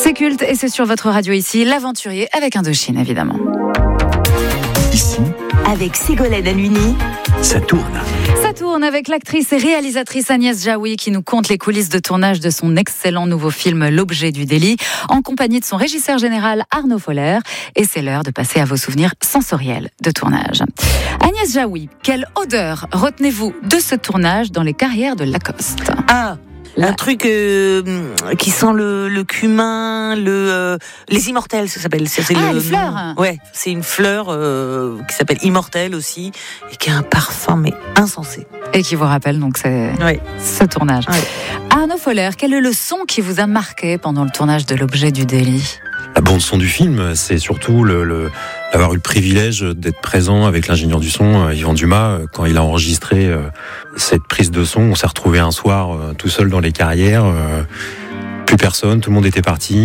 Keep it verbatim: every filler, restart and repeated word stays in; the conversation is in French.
C'est culte et c'est sur votre radio ici, l'aventurier avec Indochine évidemment. Ici, avec Ségolène Halluny, ça tourne. Ça tourne avec l'actrice et réalisatrice Agnès Jaoui qui nous conte les coulisses de tournage de son excellent nouveau film L'objet du délit, en compagnie de son régisseur général Arnaud Foller. Et c'est l'heure de passer à vos souvenirs sensoriels de tournage. Agnès Jaoui, quelle odeur retenez-vous de ce tournage dans les carrières de Lacoste ? Ah, La- un truc euh, qui sent le, le cumin, le, euh, les immortels, ça s'appelle. Ça, c'est Ah, le les fleurs. nom. Ouais, c'est une fleur euh, qui s'appelle immortelle aussi et qui a un parfum mais insensé. Et qui vous rappelle donc c'est Ouais. ce tournage. Ouais. Arnaud Foller, quel est le son qui vous a marqué pendant le tournage de L'objet du délit ? La bande-son du film, c'est surtout le, le, d'avoir eu le privilège d'être présent avec l'ingénieur du son, euh, Yvan Dumas, euh, quand il a enregistré euh, cette prise de son. On s'est retrouvé un soir euh, tout seul dans les carrières, euh, plus personne, tout le monde était parti.